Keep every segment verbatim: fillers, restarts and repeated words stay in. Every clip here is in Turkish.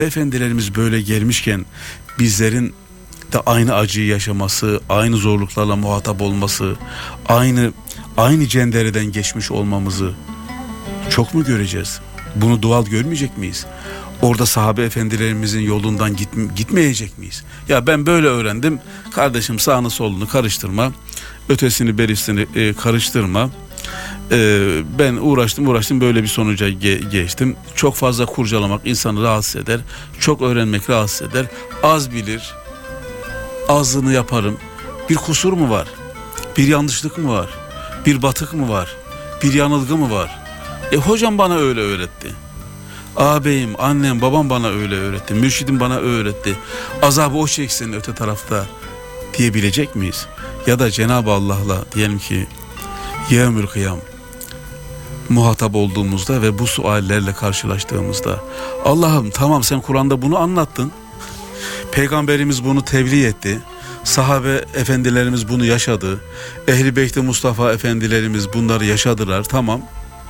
Efendilerimiz böyle gelmişken bizlerin de aynı acıyı yaşaması, aynı zorluklarla muhatap olması, aynı aynı cendereden geçmiş olmamızı çok mu göreceğiz? Bunu doğal görmeyecek miyiz? Orada sahabe efendilerimizin yolundan git, gitmeyecek miyiz? Ya ben böyle öğrendim. Kardeşim sağını solunu karıştırma. Ötesini berisini e, karıştırma. E, ben uğraştım uğraştım böyle bir sonuca ge- geçtim. Çok fazla kurcalamak insanı rahatsız eder. Çok öğrenmek rahatsız eder. Az bilir. Azlığını yaparım. Bir kusur mu var? Bir yanlışlık mı var? Bir batık mı var? Bir yanılgı mı var? E hocam bana öyle öğretti. Ağabeyim, annem, babam bana öyle öğretti. Mürşidim bana öğretti. Azabı o çeksin öte tarafta diyebilecek miyiz? Ya da Cenab-ı Allah'la diyelim ki yevmül kıyam muhatap olduğumuzda ve bu suallerle karşılaştığımızda Allah'ım tamam sen Kur'an'da bunu anlattın. Peygamberimiz bunu tebliğ etti. Sahabe efendilerimiz bunu yaşadı. Ehl-i Beyt-i Mustafa efendilerimiz bunları yaşadılar. Tamam.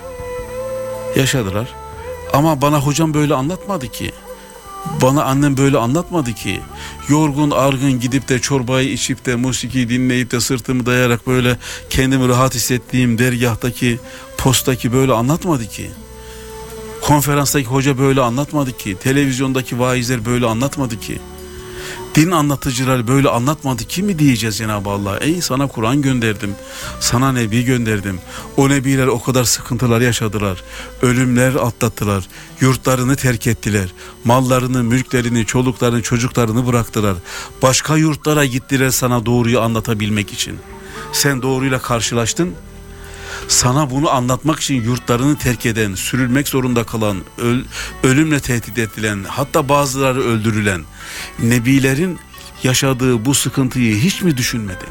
Yaşadılar. Ama bana hocam böyle anlatmadı ki. Bana annem böyle anlatmadı ki. Yorgun argın gidip de çorbayı içip de musiki dinleyip de sırtımı dayayarak böyle kendimi rahat hissettiğim dergahtaki postaki böyle anlatmadı ki. Konferanstaki hoca böyle anlatmadı ki. Televizyondaki vaizler böyle anlatmadı ki. Din anlatıcılar böyle anlatmadı ki mi diyeceğiz Cenab-ı Allah? Ey sana Kur'an gönderdim, sana Nebi gönderdim. O Nebiler o kadar sıkıntılar yaşadılar, ölümler atlattılar, yurtlarını terk ettiler, mallarını, mülklerini, çoluklarını, çocuklarını bıraktılar. Başka yurtlara gittiler sana doğruyu anlatabilmek için. Sen doğruyla karşılaştın. Sana bunu anlatmak için yurtlarını terk eden, sürülmek zorunda kalan, öl, ölümle tehdit edilen, hatta bazıları öldürülen nebilerin yaşadığı bu sıkıntıyı hiç mi düşünmedin?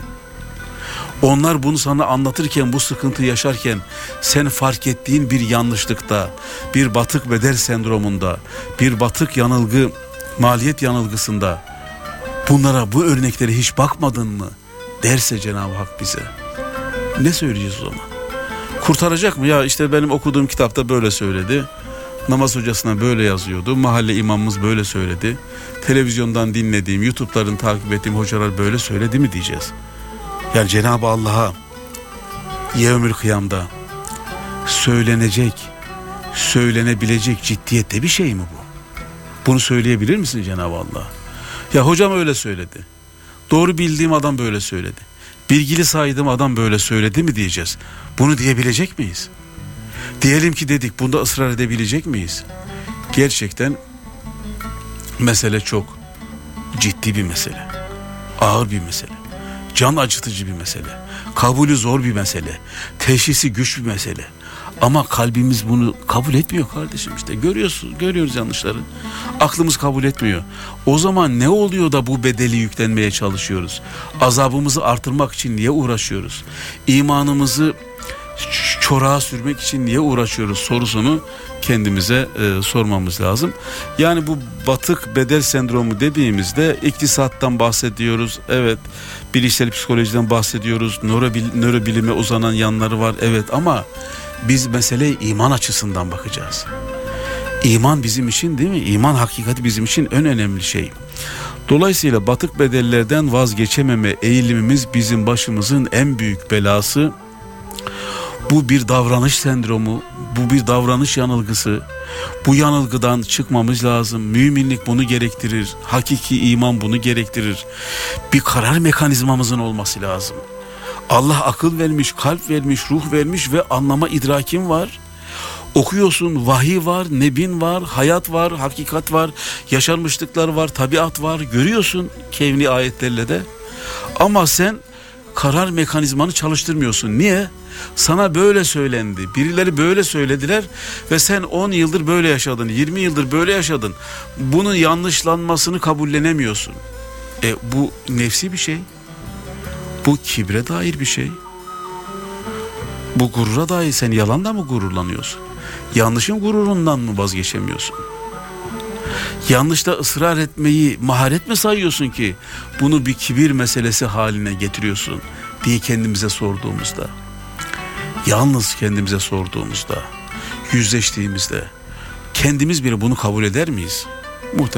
Onlar bunu sana anlatırken, bu sıkıntıyı yaşarken sen fark ettiğin bir yanlışlıkta, bir batık bedel sendromunda, bir batık yanılgı, maliyet yanılgısında bunlara, bu örneklere hiç bakmadın mı derse Cenab-ı Hak bize, ne söyleyeceğiz o zaman? Kurtaracak mı? Ya işte benim okuduğum kitapta böyle söyledi. Namaz hocasına böyle yazıyordu. Mahalle imamımız böyle söyledi. Televizyondan dinlediğim, YouTube'ların takip ettiğim hocalar böyle söyledi mi diyeceğiz. Yani Cenab-ı Allah'a yevmül kıyamda söylenecek, söylenebilecek ciddiyette bir şey mi bu? Bunu söyleyebilir misin Cenab-ı Allah? Ya hocam öyle söyledi. Doğru bildiğim adam böyle söyledi. Bilgili saydığım adam böyle söyledi mi diyeceğiz. Bunu diyebilecek miyiz? Diyelim ki dedik, bunda ısrar edebilecek miyiz? Gerçekten mesele çok ciddi bir mesele. Ağır bir mesele. Can acıtıcı bir mesele. Kabulü zor bir mesele. Teşhisi güç bir mesele. Ama kalbimiz bunu kabul etmiyor kardeşim işte. Görüyorsun, görüyoruz yanlışları. Aklımız kabul etmiyor. O zaman ne oluyor da bu bedeli yüklenmeye çalışıyoruz? Azabımızı artırmak için niye uğraşıyoruz? İmanımızı çorağa sürmek için niye uğraşıyoruz sorusunu kendimize e, sormamız lazım. Yani bu batık bedel sendromu dediğimizde iktisattan bahsediyoruz. Evet, bilişsel psikolojiden bahsediyoruz. Nörobil, nörobilime uzanan yanları var. Evet, ama biz meseleye iman açısından bakacağız. İman bizim için, değil mi? İman hakikati bizim için en önemli şey. Dolayısıyla batık bedellerden vazgeçememe eğilimimiz bizim başımızın en büyük belası. Bu bir davranış sendromu, bu bir davranış yanılgısı. Bu yanılgıdan çıkmamız lazım. Müminlik bunu gerektirir. Hakiki iman bunu gerektirir. Bir karar mekanizmamızın olması lazım. Allah akıl vermiş, kalp vermiş, ruh vermiş ve anlama idrakin var. Okuyorsun, vahiy var, nebin var, hayat var, hakikat var, yaşanmışlıklar var, tabiat var. Görüyorsun kevni ayetlerle de. Ama sen karar mekanizmanı çalıştırmıyorsun. Niye? Sana böyle söylendi. Birileri böyle söylediler ve sen on yıldır böyle yaşadın, yirmi yıldır böyle yaşadın. Bunun yanlışlanmasını kabullenemiyorsun. E bu nefsi bir şey. Bu kibre dair bir şey. Bu gurura dair, sen yalanla mı gururlanıyorsun? Yanlışın gururundan mı vazgeçemiyorsun? Yanlışta ısrar etmeyi maharet mi sayıyorsun ki bunu bir kibir meselesi haline getiriyorsun diye kendimize sorduğumuzda, yalnız kendimize sorduğumuzda, yüzleştiğimizde kendimiz bile bunu kabul eder miyiz? Muhtemelen